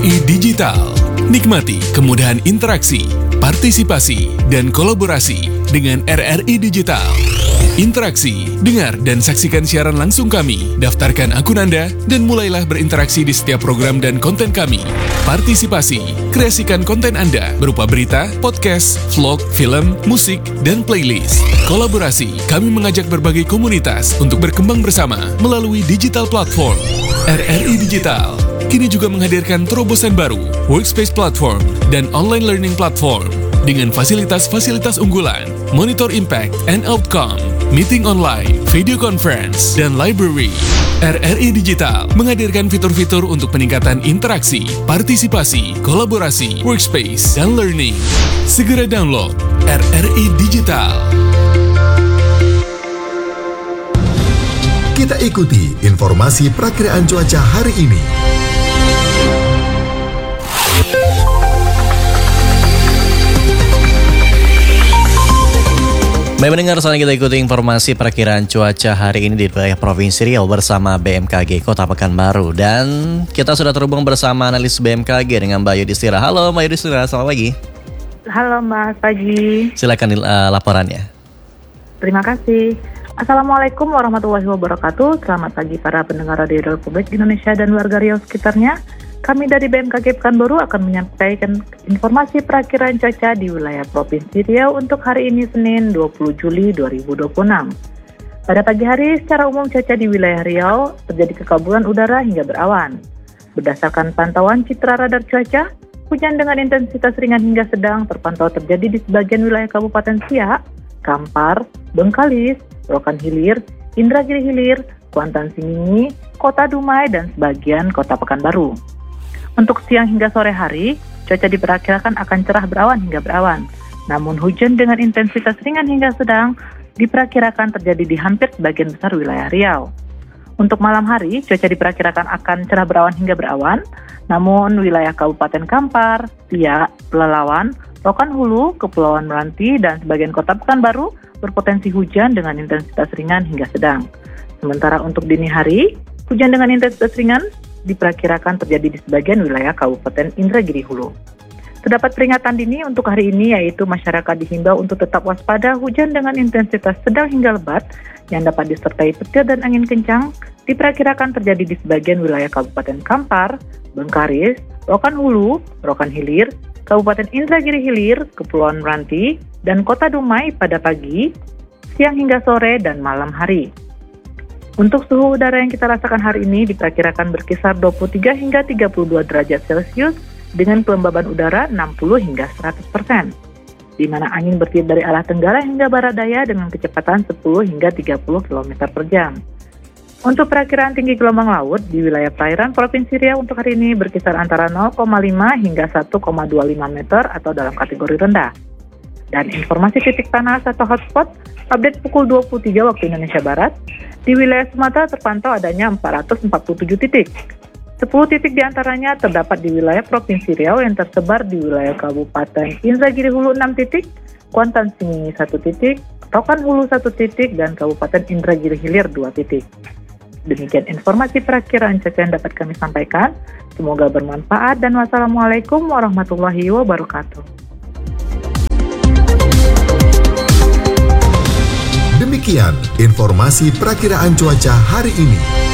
RRI Digital. Nikmati kemudahan interaksi, partisipasi, dan kolaborasi dengan RRI Digital. Interaksi, dengar dan saksikan siaran langsung kami, daftarkan akun Anda, dan mulailah berinteraksi di setiap program dan konten kami. Partisipasi, kreasikan konten Anda berupa berita, podcast, vlog, film, musik, dan playlist. Kolaborasi, kami mengajak berbagai komunitas untuk berkembang bersama melalui digital platform. RRI Digital kini juga menghadirkan terobosan baru, workspace platform, dan online learning platform dengan fasilitas-fasilitas unggulan, monitor impact and outcome, meeting online, video conference, dan library. RRI Digital menghadirkan fitur-fitur untuk peningkatan interaksi, partisipasi, kolaborasi, workspace, dan learning. Segera download RRI Digital. Kita ikuti informasi perakiraan cuaca hari ini. Baik mendengar, saatnya kita ikuti informasi perakiraan cuaca hari ini di wilayah Provinsi Riau bersama BMKG Kota Pekanbaru. Dan kita sudah terhubung bersama analis BMKG dengan Mbak Yudhistira. Halo Mbak Yudhistira, selamat pagi. Halo Mas, pagi. Silakan laporannya. Terima kasih. Assalamualaikum warahmatullahi wabarakatuh. Selamat pagi para pendengar Radio Republik Indonesia dan warga Riau sekitarnya. Kami dari BMKG Pekanbaru akan menyampaikan informasi perakiraan cuaca di wilayah Provinsi Riau untuk hari ini Senin 20 Juli 2026. Pada pagi hari, secara umum cuaca di wilayah Riau terjadi kekabulan udara hingga berawan. Berdasarkan pantauan citra radar cuaca, hujan dengan intensitas ringan hingga sedang terpantau terjadi di sebagian wilayah Kabupaten Siak, Kampar, Bengkalis, Rokan Hilir, Indragiri Hilir, Kuantan Singingi, Kota Dumai, dan sebagian Kota Pekanbaru. Untuk siang hingga sore hari, cuaca diperkirakan akan cerah berawan hingga berawan. Namun hujan dengan intensitas ringan hingga sedang diperkirakan terjadi di hampir sebagian besar wilayah Riau. Untuk malam hari, cuaca diperkirakan akan cerah berawan hingga berawan. Namun wilayah Kabupaten Kampar, Siak, Pelalawan, Rokan Hulu, Kepulauan Meranti, dan sebagian Kota Pekanbaru berpotensi hujan dengan intensitas ringan hingga sedang. Sementara untuk dini hari, hujan dengan intensitas ringan diperkirakan terjadi di sebagian wilayah Kabupaten Indragiri Hulu. Terdapat peringatan dini untuk hari ini, yaitu masyarakat dihimbau untuk tetap waspada hujan dengan intensitas sedang hingga lebat yang dapat disertai petir dan angin kencang diperkirakan terjadi di sebagian wilayah Kabupaten Kampar, Bengkalis, Rokan Hulu, Rokan Hilir, Kabupaten Indragiri Hilir, Kepulauan Meranti, dan Kota Dumai pada pagi, siang hingga sore, dan malam hari. Untuk suhu udara yang kita rasakan hari ini diperkirakan berkisar 23 hingga 32 derajat Celcius dengan kelembaban udara 60 hingga 100%, di mana angin bertiup dari arah tenggara hingga barat daya dengan kecepatan 10 hingga 30 km per jam. Untuk perakiraan tinggi gelombang laut di wilayah perairan Provinsi Riau untuk hari ini berkisar antara 0,5 hingga 1,25 meter atau dalam kategori rendah. Dan informasi titik panas atau hotspot update pukul 23 waktu Indonesia Barat. Di wilayah Sumatera terpantau adanya 447 titik. 10 titik diantaranya terdapat di wilayah Provinsi Riau yang tersebar di wilayah Kabupaten Indragiri Hulu 6 titik, Kuantan Singingi 1 titik, Rokan Hulu 1 titik, dan Kabupaten Indragiri Hilir 2 titik. Demikian informasi perakiraan cuaca yang dapat kami sampaikan. Semoga bermanfaat dan wassalamualaikum warahmatullahi wabarakatuh. Demikian informasi perakiraan cuaca hari ini.